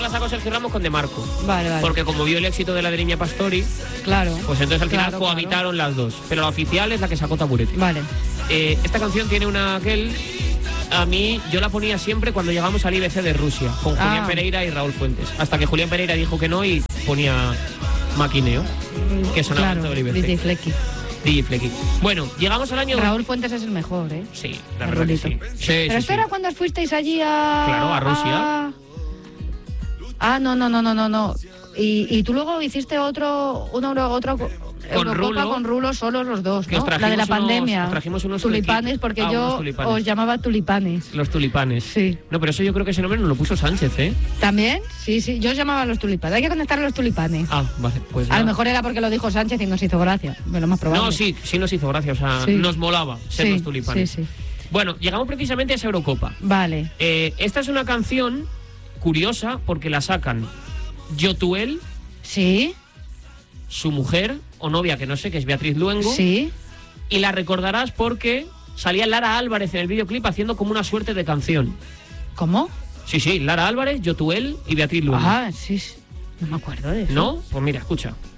la sacó Sergio Ramos con De Marco. Vale. Porque como vio el éxito de la de Niña Pastori, Claro. pues entonces al final Claro, cohabitaron las dos. Pero la oficial es la que sacó Taburete. Vale. Esta canción tiene a mí, yo la ponía siempre cuando llegamos al IBC de Rusia, con Julián Pereira y Raúl Fuentes. Hasta que Julián Pereira dijo que no y ponía Maquineo, que sonaba en todo el IBC. DJ Flecky. DJ Flecky. Bueno, llegamos al año... Raúl Fuentes es el mejor, ¿eh? Sí, la verdad que sí. Pero esto era cuando fuisteis allí a... Claro, a Rusia. No. Y tú luego hiciste otro Eurocopa con Rulo solos los dos, ¿no? La de la pandemia. Nos trajimos unos tulipanes, porque yo os llamaba tulipanes. Los tulipanes. Sí. No, pero eso yo creo que ese nombre nos lo puso Sánchez, ¿eh? ¿También? Sí, yo os llamaba los tulipanes. Hay que conectar los tulipanes. Ah, vale, pues a lo mejor era porque lo dijo Sánchez y nos hizo gracia. Lo más probable. No, sí nos hizo gracia. O sea, nos molaba ser los tulipanes. Sí. Bueno, llegamos precisamente a esa Eurocopa. Vale. Esta es una canción curiosa porque la sacan Yotuel. Sí. Su mujer o novia, que no sé, que es Beatriz Luengo. Sí. Y la recordarás porque salía Lara Álvarez en el videoclip haciendo como una suerte de canción. ¿Cómo? Sí, Lara Álvarez, Yotuel y Beatriz Luengo. Ah, sí. No me acuerdo de eso. ¿No? Pues mira, escucha.